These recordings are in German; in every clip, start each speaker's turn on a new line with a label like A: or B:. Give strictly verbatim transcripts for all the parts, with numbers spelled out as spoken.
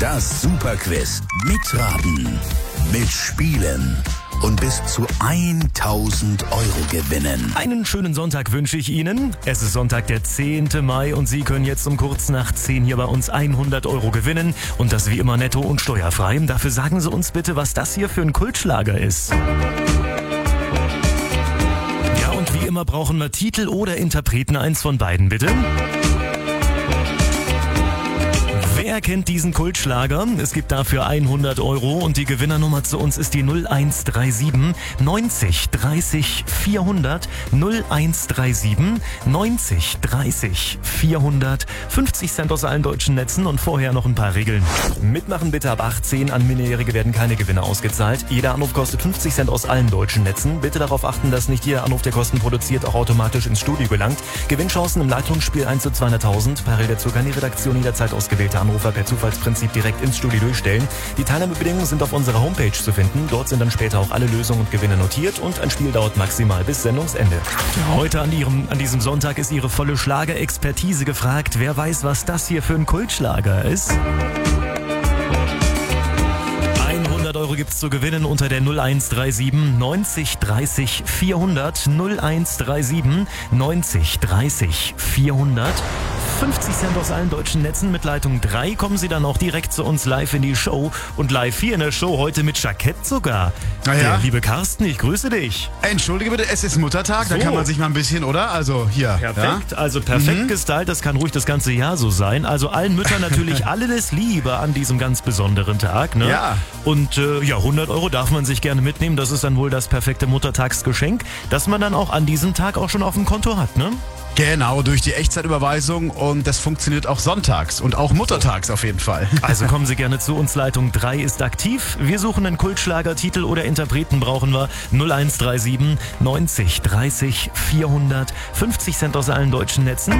A: Das Superquiz. Mitraten, mitspielen und bis zu tausend Euro gewinnen.
B: Einen schönen Sonntag wünsche ich Ihnen. Es ist Sonntag, der zehnte Mai und Sie können jetzt um kurz nach zehn hier bei uns hundert Euro gewinnen. Und das wie immer netto und steuerfrei. Dafür sagen Sie uns bitte, was das hier für ein Kultschlager ist. Ja, und wie immer brauchen wir Titel oder Interpreten, eins von beiden bitte. Wer kennt diesen Kultschlager? Es gibt dafür hundert Euro und die Gewinnernummer zu uns ist die null eins drei sieben neunzig dreißig vierhundert null eins drei sieben neunzig dreißig vierhundert. fünfzig Cent aus allen deutschen Netzen und vorher noch ein paar Regeln. Mitmachen bitte ab achtzehn. An Minderjährige werden keine Gewinne ausgezahlt. Jeder Anruf kostet fünfzig Cent aus allen deutschen Netzen. Bitte darauf achten, dass nicht jeder Anruf, der Kosten produziert, auch automatisch ins Studio gelangt. Gewinnchancen im Leitungsspiel eins zu zweihunderttausend. Parallel dazu kann die Redaktion jederzeit ausgewählte Anrufer per Zufallsprinzip direkt ins Studio durchstellen. Die Teilnahmebedingungen sind auf unserer Homepage zu finden. Dort sind dann später auch alle Lösungen und Gewinne notiert und ein Spiel dauert maximal bis Sendungsende. Heute an, ihrem, an diesem Sonntag ist Ihre volle Schlagerexpertise gefragt. Wer weiß, was das hier für ein Kultschlager ist? hundert Euro gibt's zu gewinnen unter der null eins drei sieben neunzig dreißig vierhundert null eins drei sieben neunzig dreißig vierhundert. fünfzig Cent aus allen deutschen Netzen. Mit Leitung drei kommen Sie dann auch direkt zu uns live in die Show. Und live hier in der Show heute mit Jackett sogar.
C: Na ja.
B: Der liebe Carsten, ich grüße dich.
C: Entschuldige bitte, es ist Muttertag,
B: So.
C: da kann man sich mal ein bisschen, oder? Also hier.
B: Perfekt, ja? Also perfekt mhm. gestylt, das kann ruhig das ganze Jahr so sein. Also allen Müttern natürlich alles Liebe an diesem ganz besonderen Tag. Ne?
C: Ja.
B: Und äh, ja, hundert Euro darf man sich gerne mitnehmen. Das ist dann wohl das perfekte Muttertagsgeschenk, das man dann auch an diesem Tag auch schon auf dem Konto hat, ne?
C: Genau, durch die Echtzeitüberweisung und das funktioniert auch sonntags und auch muttertags auf jeden Fall.
B: Also kommen Sie gerne zu uns, Leitung drei ist aktiv. Wir suchen einen Kultschlagertitel oder Interpreten brauchen wir null eins drei sieben neunzig dreißig vierhundert. fünfzig Cent aus allen deutschen Netzen.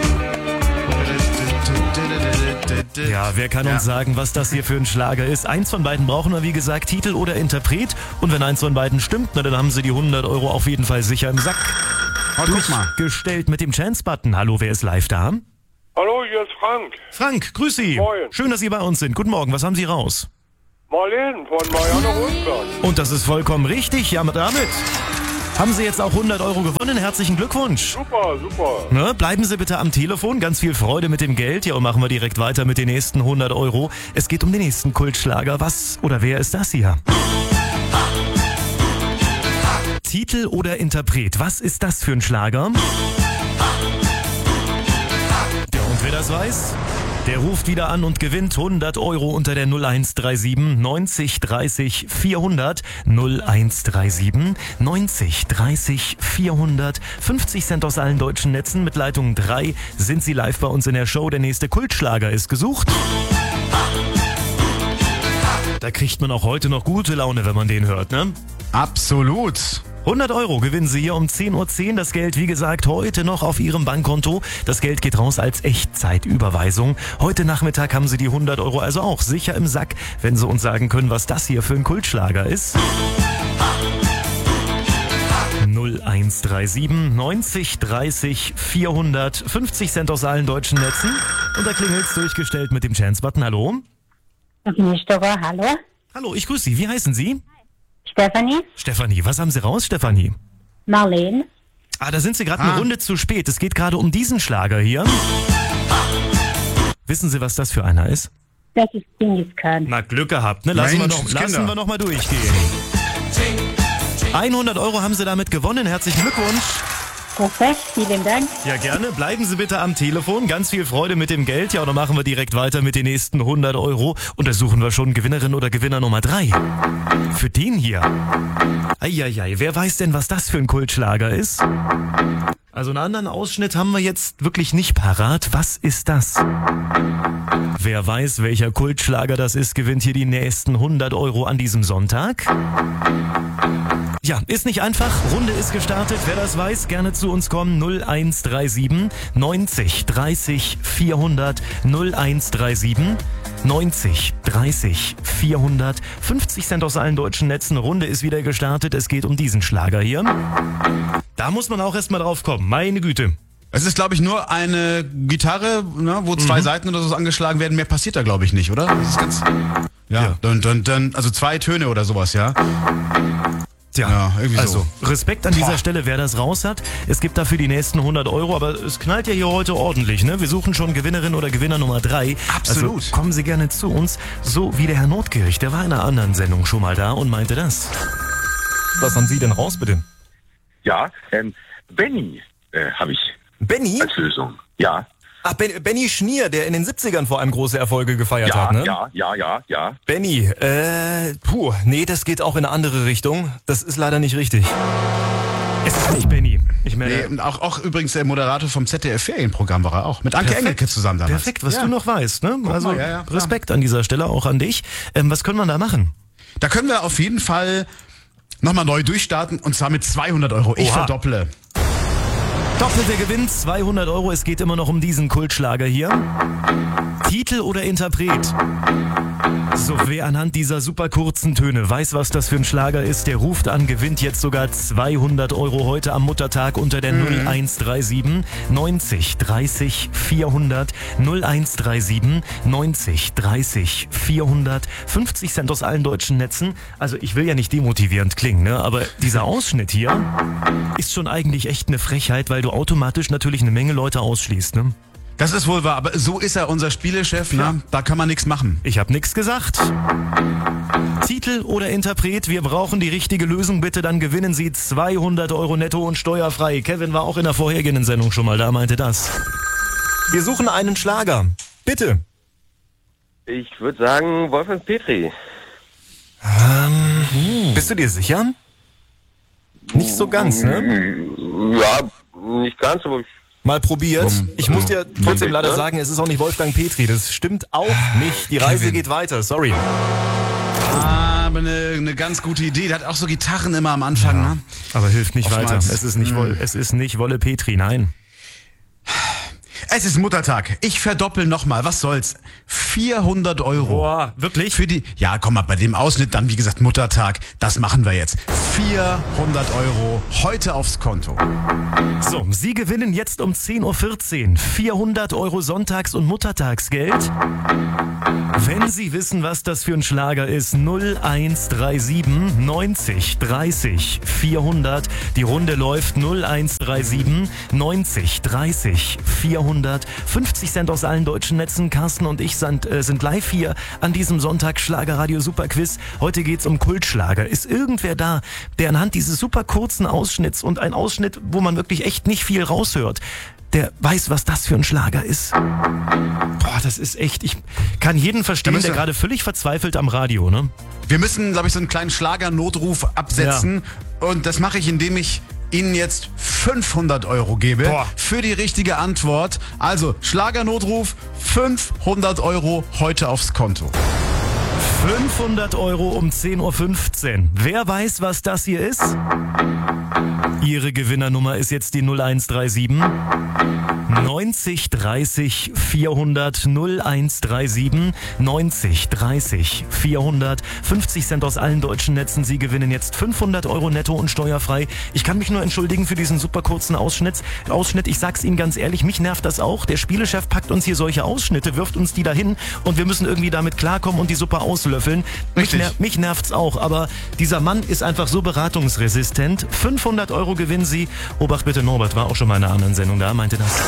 B: Ja, wer kann
C: Ja.
B: uns sagen, was das hier für ein Schlager ist? Eins von beiden brauchen wir, wie gesagt, Titel oder Interpret. Und wenn eins von beiden stimmt, na, dann haben Sie die hundert Euro auf jeden Fall sicher im Sack.
C: Oh, guck mal.
B: Gestellt mit dem Chance-Button. Hallo, wer ist live da?
D: Hallo, hier ist Frank.
B: Frank, grüß Sie.
D: Moin.
B: Schön, dass Sie bei uns sind. Guten Morgen, was haben Sie raus?
D: Marlene von Marianne Rosenberg.
B: Und das ist vollkommen richtig. Ja, damit haben Sie jetzt auch hundert Euro gewonnen. Herzlichen Glückwunsch.
D: Super, super.
B: Ne, bleiben Sie bitte am Telefon. Ganz viel Freude mit dem Geld. Ja, und machen wir direkt weiter mit den nächsten hundert Euro. Es geht um den nächsten Kultschlager. Was oder wer ist das hier? Titel oder Interpret? Was ist das für ein Schlager? Ja, und wer das weiß, der ruft wieder an und gewinnt hundert Euro unter der null eins drei sieben neunzig dreißig vierhundert. null eins drei sieben neunzig dreißig vierhundert. fünfzig Cent aus allen deutschen Netzen. Mit Leitung drei sind Sie live bei uns in der Show. Der nächste Kultschlager ist gesucht. Da kriegt man auch heute noch gute Laune, wenn man den hört, ne?
C: Absolut.
B: hundert Euro gewinnen Sie hier um zehn Uhr zehn. Das Geld, wie gesagt, heute noch auf Ihrem Bankkonto. Das Geld geht raus als Echtzeitüberweisung. Heute Nachmittag haben Sie die hundert Euro also auch sicher im Sack, wenn Sie uns sagen können, was das hier für ein Kultschlager ist. null eins drei sieben neunzig dreißig vierhundert. fünfzig Cent aus allen deutschen Netzen. Und da klingelt's durchgestellt mit dem Chance-Button. Hallo?
E: Stocker, hallo?
B: Hallo, ich grüße Sie. Wie heißen Sie?
E: Stefanie?
B: Stefanie. Was haben Sie raus, Stefanie?
E: Marlene?
B: Ah, da sind Sie gerade
C: Ah.
B: eine Runde zu spät. Es geht gerade um diesen Schlager hier. Wissen Sie, was das für einer ist?
E: Das ist Genghis Khan.
B: Na, Glück gehabt, ne? Lassen,
C: Mensch,
B: wir, noch,
C: Kinder.
B: lassen wir noch mal durchgehen. hundert Euro haben Sie damit gewonnen. Herzlichen Glückwunsch.
E: Perfekt, vielen Dank.
B: Ja, gerne. Bleiben Sie bitte am Telefon. Ganz viel Freude mit dem Geld. Ja, und dann machen wir direkt weiter mit den nächsten hundert Euro. Und da suchen wir schon Gewinnerin oder Gewinner Nummer drei. Für den hier. Eieiei, wer weiß denn, was das für ein Kultschlager ist? Also einen anderen Ausschnitt haben wir jetzt wirklich nicht parat. Was ist das? Wer weiß, welcher Kultschlager das ist, gewinnt hier die nächsten hundert Euro an diesem Sonntag. Ja, ist nicht einfach. Runde ist gestartet. Wer das weiß, gerne zu uns kommen. null eins drei sieben neunzig dreißig vierhundert. null eins drei sieben neunzig dreißig vierhundert. fünfzig Cent aus allen deutschen Netzen. Runde ist wieder gestartet. Es geht um diesen Schlager hier. Da muss man auch erstmal drauf kommen. Meine Güte.
C: Es ist, glaube ich, nur eine Gitarre, ne, wo zwei mhm. Seiten oder so angeschlagen werden. Mehr passiert da, glaube ich, nicht, oder? Das ist ganz. Ja, ja. Dun, dun, dun, also zwei Töne oder sowas, ja.
B: Tja,
C: ja, irgendwie
B: also
C: so.
B: Respekt an dieser
C: Boah.
B: Stelle, wer das raus hat. Es gibt dafür die nächsten hundert Euro, aber es knallt ja hier heute ordentlich, ne? Wir suchen schon Gewinnerin oder Gewinner Nummer drei.
C: Absolut.
B: Also kommen Sie gerne zu uns, so wie der Herr Notgericht. Der war in einer anderen Sendung schon mal da und meinte das. Was haben Sie denn raus, bitte?
F: Ja, ähm, Benny äh, habe ich
B: Benny?
F: als Lösung. Ja.
B: Ach, ben, Benny Schnier, der in den siebzigern vor allem große Erfolge gefeiert
F: Ja,
B: hat, ne?
F: ja, ja, ja, ja.
B: Benny, äh, puh, nee, das geht auch in eine andere Richtung. Das ist leider nicht richtig. Es ist nicht Benny. Ich meine,
C: Nee, und auch, auch übrigens der Moderator vom Z D F-Ferienprogramm war er auch. Mit Anke
B: Perfekt.
C: Engelke zusammen damals.
B: perfekt, was
C: ja.
B: du noch weißt, ne? Also
C: mal, ja, ja, klar.
B: Respekt an dieser Stelle auch an dich. Ähm, was können wir da machen?
C: Da können wir auf jeden Fall nochmal neu durchstarten und zwar mit zweihundert Euro. Ich
B: Oha.
C: verdopple.
B: Doppelter Gewinn, zweihundert Euro. Es geht immer noch um diesen Kultschlager hier. Titel oder Interpret? So, wer anhand dieser super kurzen Töne weiß, was das für ein Schlager ist, der ruft an, gewinnt jetzt sogar zweihundert Euro heute am Muttertag unter der null eins drei sieben neunzig dreißig vierhundert null eins drei sieben neunzig dreißig vierhundert fünfzig Cent aus allen deutschen Netzen. Also ich will ja nicht demotivierend klingen, ne? Aber dieser Ausschnitt hier ist schon eigentlich echt eine Frechheit, weil du automatisch natürlich eine Menge Leute ausschließt, ne?
C: Das ist wohl wahr, aber so ist er, unser Spielechef, ne? Da kann man nichts machen.
B: Ich habe nichts gesagt. Titel oder Interpret, wir brauchen die richtige Lösung, bitte, dann gewinnen Sie zweihundert Euro netto und steuerfrei. Kevin war auch in der vorhergehenden Sendung schon mal da, meinte das. Wir suchen einen Schlager. Bitte.
G: Ich würde sagen Wolfgang Petri.
B: Ähm, bist du dir sicher? Nicht so ganz, ne?
G: Ja, nicht ganz, aber ich...
B: Mal probiert.
C: Um,
B: Ich muss dir trotzdem
G: um,
B: leider
G: ne?
B: sagen, es ist auch nicht Wolfgang Petri. Das stimmt auch nicht. Die Reise
C: Kevin.
B: geht weiter. Sorry.
C: Ah, aber eine, eine ganz gute Idee. Der hat auch so Gitarren immer am Anfang, ne?
B: Aber hilft nicht
C: Oftmals.
B: weiter. Es ist nicht, Wolle, es ist nicht Wolle Petri, nein.
C: Es ist Muttertag. Ich verdoppel nochmal. Was soll's? vierhundert Euro.
B: Boah, wirklich?
C: Für die, ja, komm mal, bei dem Ausschnitt dann, wie gesagt, Muttertag. Das machen wir jetzt. vierhundert Euro heute aufs Konto.
B: So, Sie gewinnen jetzt um zehn Uhr vierzehn vierhundert Euro Sonntags- und Muttertagsgeld. Wenn Sie wissen, was das für ein Schlager ist, null eins drei sieben neunzig dreißig vierhundert. Die Runde läuft null eins drei sieben neunzig dreißig vierhundert. fünfzig Cent aus allen deutschen Netzen. Carsten und ich sind, äh, sind live hier an diesem Sonntag Schlagerradio Superquiz. Heute geht's um Kultschlager. Ist irgendwer da, der anhand dieses super kurzen Ausschnitts und ein Ausschnitt, wo man wirklich echt nicht viel raushört, der weiß, was das für ein Schlager ist? Boah, das ist echt, ich kann jeden verstehen,
C: müssen
B: der
C: wir-
B: gerade völlig verzweifelt am Radio, ne?
C: Wir müssen, glaube ich, so einen kleinen Schlager-Notruf absetzen. Und das mache ich, indem ich Ihnen jetzt fünfhundert Euro gebe
B: Boah.
C: für die richtige Antwort. Also, Schlagernotruf, fünfhundert Euro heute aufs Konto.
B: fünfhundert Euro um zehn Uhr fünfzehn. Wer weiß, was das hier ist? Ihre Gewinnernummer ist jetzt die null eins drei sieben neunzig dreißig vierhundert null eins drei sieben neunzig dreißig vierhundert. fünfzig Cent aus allen deutschen Netzen. Sie gewinnen jetzt fünfhundert Euro netto und steuerfrei. Ich kann mich nur entschuldigen für diesen super kurzen Ausschnitt. Ausschnitt. Ich sag's Ihnen ganz ehrlich, mich nervt das auch. Der Spielechef packt uns hier solche Ausschnitte, wirft uns die dahin und wir müssen irgendwie damit klarkommen und die super auslöffeln. Mich,
C: Richtig.
B: ner mich nervt's auch, aber dieser Mann ist einfach so beratungsresistent. fünfhundert Euro gewinnen Sie. Obacht bitte, Norbert war auch schon mal in einer anderen Sendung da, meinte das.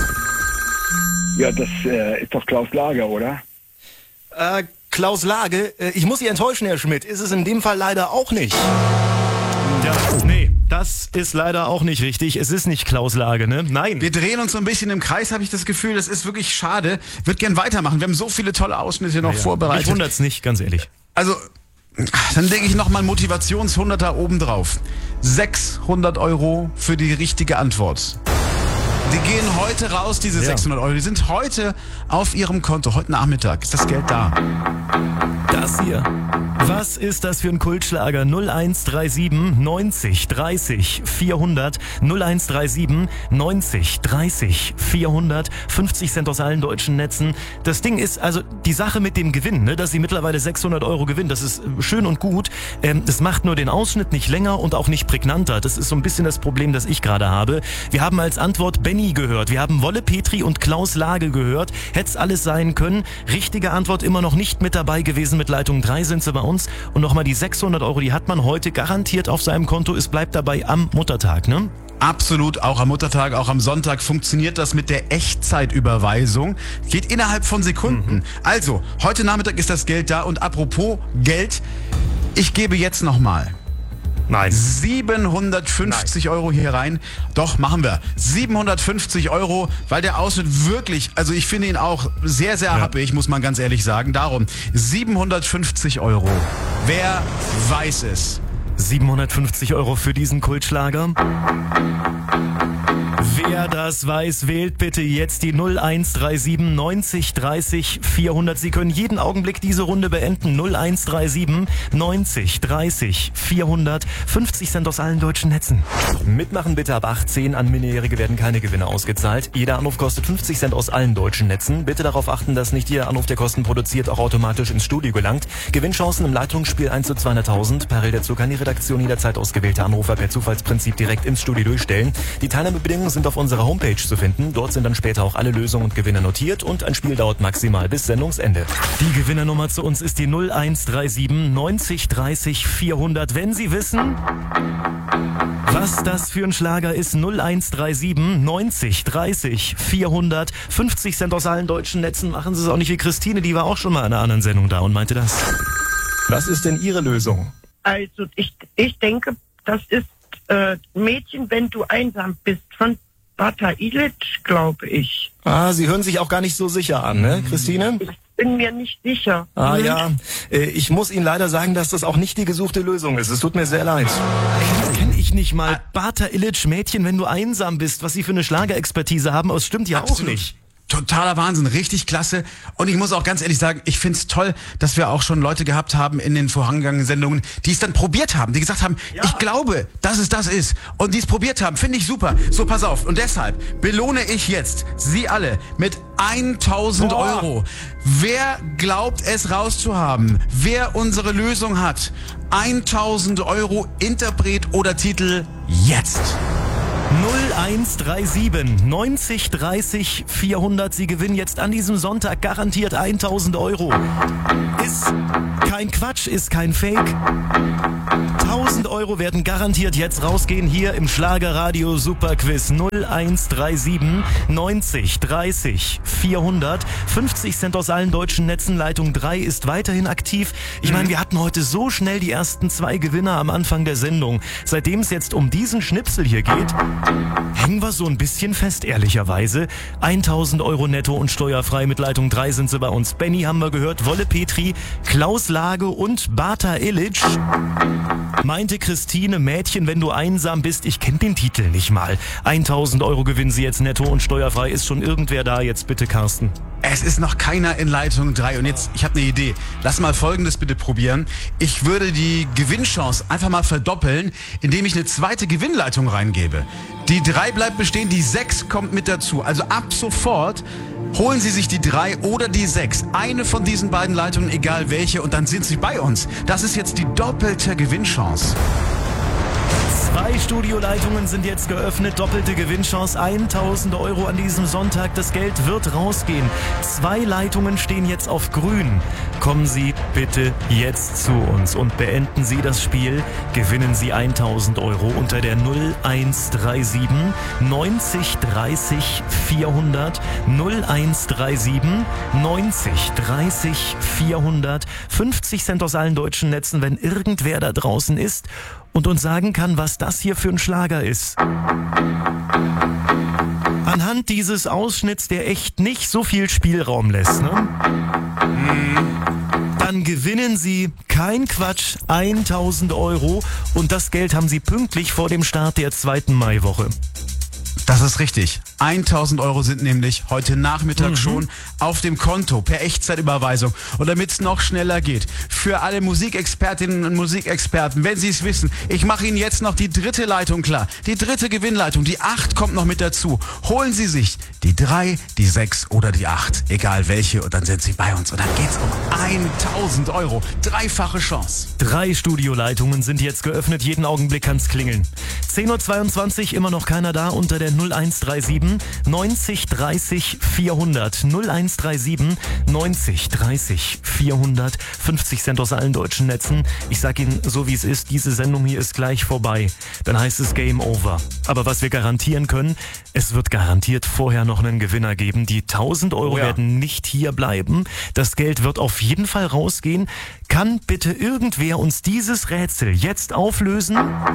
H: Ja, das äh, ist doch Klaus Lager, oder?
B: Äh, Klaus Lage, äh, ich muss Sie enttäuschen, Herr Schmidt, ist es in dem Fall leider auch nicht. Ja, nee, das ist leider auch nicht richtig. Es ist nicht Klaus Lage, ne? Nein.
C: Wir drehen uns so ein bisschen im Kreis, habe ich das Gefühl. Das ist wirklich schade. Würde gern weitermachen. Wir haben so viele tolle Ausschnitte noch
B: Mich
C: vorbereitet.
B: wundert's nicht, ganz ehrlich.
C: Also, dann lege ich nochmal Motivations-Hunderter oben drauf. sechshundert Euro für die richtige Antwort. Die gehen heute raus, diese
B: Ja.
C: sechshundert Euro. Die sind heute auf Ihrem Konto. Heute Nachmittag ist das Geld da.
B: Das hier. Was ist das für ein Kultschlager? null eins drei sieben neunzig dreißig vierhundert null eins drei sieben neunzig dreißig vierhundert fünfzig Cent aus allen deutschen Netzen. Das Ding ist, also die Sache mit dem Gewinn, ne, dass sie mittlerweile sechshundert Euro gewinnen, das ist schön und gut. Ähm, das macht nur den Ausschnitt nicht länger und auch nicht prägnanter. Das ist so ein bisschen das Problem, das ich gerade habe. Wir haben als Antwort Benny gehört. Wir haben Wolle Petri und Klaus Lage gehört. Hätt's alles sein können. Richtige Antwort immer noch nicht mit dabei gewesen. Mit Leitung drei sind sie bei uns. Und nochmal die sechshundert Euro, die hat man heute garantiert auf seinem Konto. Es bleibt dabei am Muttertag, ne?
C: Absolut, auch am Muttertag, auch am Sonntag funktioniert das mit der Echtzeitüberweisung. Geht innerhalb von Sekunden. Mhm. Also, heute Nachmittag ist das Geld da und apropos Geld, ich gebe jetzt nochmal
B: Nein.
C: siebenhundertfünfzig Nein. Euro hier rein. Doch, machen wir. siebenhundertfünfzig Euro, weil der Ausschnitt wirklich, also ich finde ihn auch sehr, sehr ja. happig, muss man ganz ehrlich sagen. Darum, siebenhundertfünfzig Euro. Wer weiß es?
B: siebenhundertfünfzig Euro für diesen Kultschlager. Wer das weiß, wählt bitte jetzt die null eins drei sieben neunzig dreißig vierhundert. Sie können jeden Augenblick diese Runde beenden. null eins drei sieben neunzig dreißig vierhundert. fünfzig Cent aus allen deutschen Netzen. Mitmachen bitte ab achtzehn. An Minderjährige werden keine Gewinne ausgezahlt. Jeder Anruf kostet fünfzig Cent aus allen deutschen Netzen. Bitte darauf achten, dass nicht jeder Anruf, der Kosten produziert, auch automatisch ins Studio gelangt. Gewinnchancen im Leitungsspiel eins zu zweihunderttausend. Parallel dazu kann die Redaktion jederzeit ausgewählte Anrufer per Zufallsprinzip direkt ins Studio durchstellen. Die Teilnahmebedingungen sind auf unserer Homepage zu finden. Dort sind dann später auch alle Lösungen und Gewinne notiert und ein Spiel dauert maximal bis Sendungsende. Die Gewinnernummer zu uns ist die null eins drei sieben neunzig dreißig vierhundert. Wenn Sie wissen, was das für ein Schlager ist, null eins drei sieben neunzig dreißig vierhundert. fünfzig Cent aus allen deutschen Netzen. Machen Sie es auch nicht wie Christine, die war auch schon mal in einer anderen Sendung da und meinte das. Was ist denn Ihre Lösung?
I: Also ich, ich denke, das ist äh, Mädchen, wenn du einsam bist, von Bata Illich, glaube ich.
B: Ah, Sie hören sich auch gar nicht so sicher an, ne, Christine?
I: Ich bin mir nicht sicher.
B: Ah hm. ja, äh, ich muss Ihnen leider sagen, dass das auch nicht die gesuchte Lösung ist. Es tut mir sehr leid. Das kenne ich nicht mal. Bata Illich, Mädchen, wenn du einsam bist. Was Sie für eine Schlagerexpertise haben, aber es stimmt ja
C: Absolut.
B: auch nicht.
C: Totaler Wahnsinn, richtig klasse. Und ich muss auch ganz ehrlich sagen, ich find's toll, dass wir auch schon Leute gehabt haben in den vorangegangenen Sendungen, die es dann probiert haben, die gesagt haben, ja. ich glaube, dass es das ist. Und die es probiert haben, finde ich super. So, pass auf. Und deshalb belohne ich jetzt Sie alle mit tausend Euro. Wer glaubt es rauszuhaben? Wer unsere Lösung hat? tausend Euro, Interpret oder Titel jetzt.
B: null eins drei sieben neunzig dreißig vierhundert. Sie gewinnen jetzt an diesem Sonntag garantiert tausend Euro. Ist kein Quatsch, ist kein Fake. tausend Euro werden garantiert jetzt rausgehen hier im Schlagerradio Superquiz. null eins drei sieben neunzig dreißig vierhundert. fünfzig Cent aus allen deutschen Netzen. Leitung drei ist weiterhin aktiv. Ich meine, wir hatten heute so schnell die ersten zwei Gewinner am Anfang der Sendung. Seitdem es jetzt um diesen Schnipsel hier geht, hängen wir so ein bisschen fest, ehrlicherweise. tausend Euro netto und steuerfrei. Mit Leitung drei sind sie bei uns. Benny haben wir gehört, Wolle Petri, Klaus Lage und Bata Illich. Meinte Christine, Mädchen, wenn du einsam bist, ich kenne den Titel nicht mal. tausend Euro gewinnen sie jetzt netto und steuerfrei. Ist schon irgendwer da? Jetzt bitte, Carsten.
C: Es ist noch keiner in Leitung drei und jetzt, ich habe eine Idee. Lass mal Folgendes bitte probieren. Ich würde die Gewinnchance einfach mal verdoppeln, indem ich eine zweite Gewinnleitung reingebe. Die drei bleibt bestehen, die sechs kommt mit dazu. Also ab sofort holen Sie sich die drei oder die sechs. Eine von diesen beiden Leitungen, egal welche, und dann sind Sie bei uns. Das ist jetzt die doppelte Gewinnchance.
B: Zwei Studioleitungen sind jetzt geöffnet, doppelte Gewinnchance, tausend Euro an diesem Sonntag. Das Geld wird rausgehen. Zwei Leitungen stehen jetzt auf grün. Kommen Sie bitte jetzt zu uns und beenden Sie das Spiel. Gewinnen Sie tausend Euro unter der null eins drei sieben neunzig dreißig vierhundert. null eins drei sieben neunzig dreißig vierhundert. fünfzig Cent aus allen deutschen Netzen, wenn irgendwer da draußen ist und uns sagen kann, was das hier für ein Schlager ist. Anhand dieses Ausschnitts, der echt nicht so viel Spielraum lässt, ne? Dann gewinnen Sie, kein Quatsch, tausend Euro und das Geld haben Sie pünktlich vor dem Start der zweiten Maiwoche.
C: Das ist richtig. tausend Euro sind nämlich heute Nachmittag mhm. schon auf dem Konto per Echtzeitüberweisung. Und damit es noch schneller geht, für alle Musikexpertinnen und Musikexperten, wenn Sie es wissen, ich mache Ihnen jetzt noch die dritte Leitung klar. Die dritte Gewinnleitung, die acht kommt noch mit dazu. Holen Sie sich die drei, die sechs oder die acht, egal welche, und dann sind Sie bei uns. Und dann geht's um tausend Euro. Dreifache Chance.
B: Drei Studioleitungen sind jetzt geöffnet. Jeden Augenblick kann's klingeln. zehn Uhr zweiundzwanzig, immer noch keiner da unter der null eins drei sieben neunzig dreißig vierhundert. null eins drei sieben neunzig dreißig vierhundert. fünfzig Cent aus allen deutschen Netzen. Ich sag Ihnen, so wie es ist, diese Sendung hier ist gleich vorbei. Dann heißt es Game Over. Aber was wir garantieren können, es wird garantiert vorher noch einen Gewinner geben. Die tausend Euro oh ja. werden nicht hier bleiben. Das Geld wird auf jeden Fall rausgehen. Kann bitte irgendwer uns dieses Rätsel jetzt auflösen?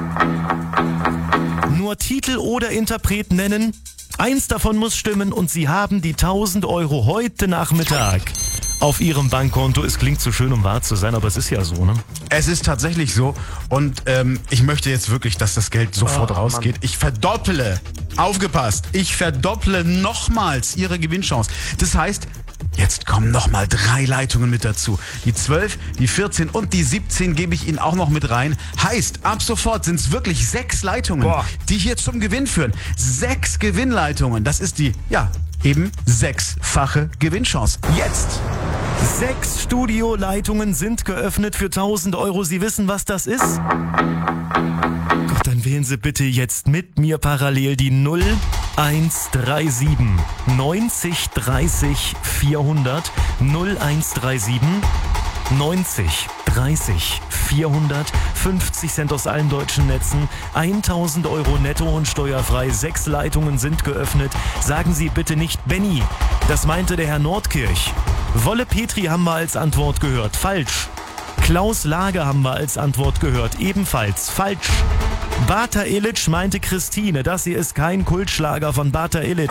B: Nur Titel oder Interpret nennen. Eins davon muss stimmen und Sie haben die tausend Euro heute Nachmittag auf Ihrem Bankkonto. Es klingt zu schön, um wahr zu sein, aber es ist ja so, ne?
C: Es ist tatsächlich so und ähm, ich möchte jetzt wirklich, dass das Geld sofort oh, rausgeht. Mann. Ich verdopple, aufgepasst, ich verdopple nochmals Ihre Gewinnchance. Das heißt, jetzt kommen nochmal drei Leitungen mit dazu. Die zwölf, die vierzehn und die siebzehn gebe ich Ihnen auch noch mit rein. Heißt, ab sofort sind es wirklich sechs Leitungen, Boah. die hier zum Gewinn führen. Sechs Gewinnleitungen. Das ist die, ja, eben sechsfache Gewinnchance. Jetzt!
B: Sechs Studioleitungen sind geöffnet für tausend Euro. Sie wissen, was das ist? Gott, dann wählen Sie bitte jetzt mit mir parallel die null eins drei sieben neunzig dreißig vierhundert. null eins drei sieben neunzig dreißig vierhundert. fünfzig Cent aus allen deutschen Netzen. tausend Euro netto und steuerfrei. Sechs Leitungen sind geöffnet. Sagen Sie bitte nicht Benny. Das meinte der Herr Nordkirch. Wolle Petri haben wir als Antwort gehört. Falsch. Klaus Lager haben wir als Antwort gehört. Ebenfalls falsch. Bata Illich meinte Christine. Das hier ist kein Kultschlager von Bata Illich.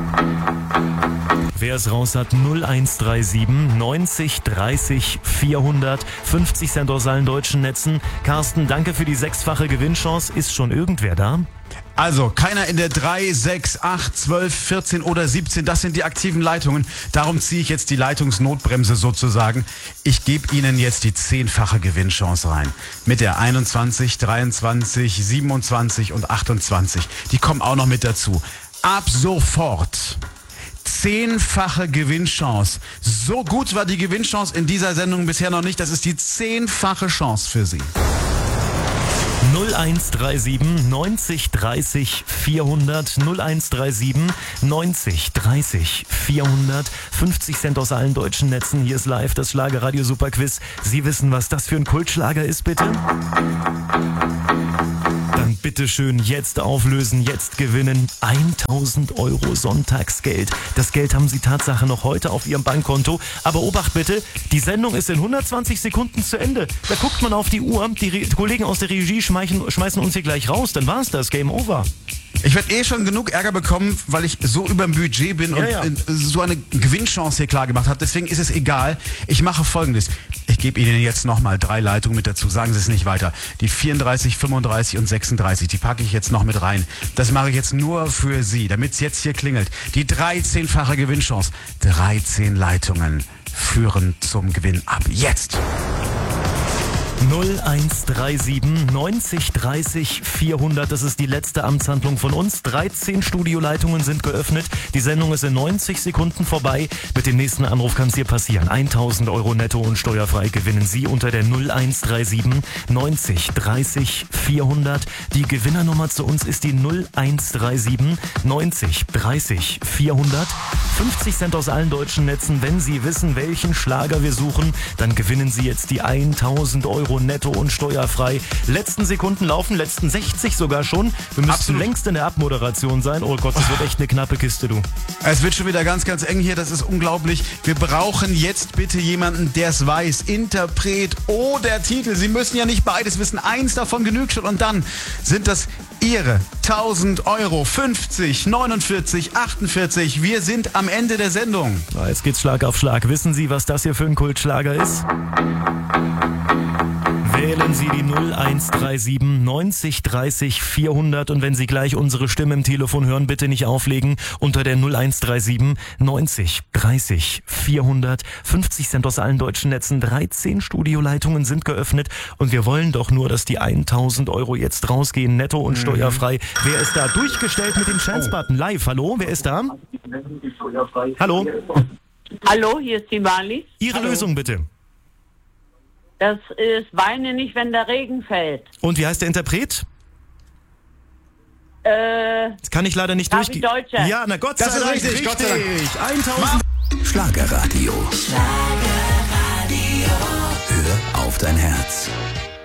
B: Wer es raus hat, null eins drei sieben neunzig dreißig vierhundert. fünfzig Cent aus allen deutschen Netzen. Carsten, danke für die sechsfache Gewinnchance. Ist schon irgendwer da?
C: Also, keiner in der drei, sechs, acht, zwölf, vierzehn oder siebzehn, das sind die aktiven Leitungen. Darum ziehe ich jetzt die Leitungsnotbremse sozusagen. Ich gebe Ihnen jetzt die zehnfache Gewinnchance rein. Mit der einundzwanzig, dreiundzwanzig, siebenundzwanzig und achtundzwanzig. Die kommen auch noch mit dazu. Ab sofort zehnfache Gewinnchance. So gut war die Gewinnchance in dieser Sendung bisher noch nicht. Das ist die zehnfache Chance für Sie.
B: null eins drei sieben neunzig dreißig vierhundert. null eins drei sieben neunzig dreißig vierhundert. fünfzig Cent aus allen deutschen Netzen. Hier ist live das Schlagerradio Superquiz. Sie wissen, was das für ein Kultschlager ist, bitte? Dann bitte schön jetzt auflösen, jetzt gewinnen. tausend Euro Sonntagsgeld. Das Geld haben Sie Tatsache noch heute auf Ihrem Bankkonto. Aber Obacht bitte, die Sendung ist in hundertzwanzig Sekunden zu Ende. Da guckt man auf die Uhr, die Re- Kollegen aus der Regie schmeißen, schmeißen uns hier gleich raus. Dann war's das, Game Over.
C: Ich werde eh schon genug Ärger bekommen, weil ich so über dem Budget bin
B: ja,
C: und
B: ja.
C: so eine Gewinnchance hier klar gemacht habe. Deswegen ist es egal. Ich mache Folgendes. Ich gebe Ihnen jetzt nochmal drei Leitungen mit dazu. Sagen Sie es nicht weiter. Die vierunddreißig, fünfunddreißig und sechsunddreißig, die packe ich jetzt noch mit rein. Das mache ich jetzt nur für Sie, damit es jetzt hier klingelt. Die dreizehnfache Gewinnchance. dreizehn Leitungen führen zum Gewinn ab. Jetzt!
B: null eins drei sieben neunzig dreißig vierhundert, das ist die letzte Amtshandlung von uns. dreizehn Studioleitungen sind geöffnet. Die Sendung ist in neunzig Sekunden vorbei. Mit dem nächsten Anruf kann es hier passieren. tausend Euro netto und steuerfrei gewinnen Sie unter der null eins drei sieben neunzig dreißig vierhundert. Die Gewinnernummer zu uns ist die null eins drei sieben neunzig dreißig vierhundert. fünfzig Cent aus allen deutschen Netzen. Wenn Sie wissen, welchen Schlager wir suchen, dann gewinnen Sie jetzt die tausend Euro netto und steuerfrei. Letzten Sekunden laufen, letzten sechzig sogar schon. Wir müssen Absolut. längst in der Abmoderation sein. Oh Gott, das wird echt eine knappe Kiste, du.
C: Es wird schon wieder ganz, ganz eng hier. Das ist unglaublich. Wir brauchen jetzt bitte jemanden, der es weiß. Interpret oder Titel. Sie müssen ja nicht beides wissen. Eins davon genügt schon. Und dann sind das Ihre tausend Euro. fünfzig, neunundvierzig, achtundvierzig. Wir sind am Ende der Sendung.
B: Na, jetzt geht's Schlag auf Schlag. Wissen Sie, was das hier für ein Kultschlager ist? Wählen wählen Sie die null eins drei sieben neunzig dreißig vierhundert und wenn Sie gleich unsere Stimme im Telefon hören, bitte nicht auflegen unter der null eins drei sieben neunzig dreißig vierhundert. fünfzig Cent aus allen deutschen Netzen, dreizehn Studioleitungen sind geöffnet und wir wollen doch nur, dass die tausend Euro jetzt rausgehen, netto und steuerfrei. Wer ist da? Durchgestellt mit dem Chance-Button live. Hallo, wer ist da? Hallo.
J: Hallo, hier ist die Marlies.
B: Ihre
J: Hallo.
B: Lösung bitte.
J: Das ist Weine nicht, wenn der Regen fällt.
B: Und wie heißt der Interpret?
J: Äh,
B: Das kann ich leider nicht
J: Gabi
B: durchgehen.
J: Deutscher.
B: Ja, na Gott
C: Das
B: sei
C: ist
B: Dank.
C: richtig, Gott sei Dank.
B: tausend.
A: Schlagerradio. Hör auf dein Herz.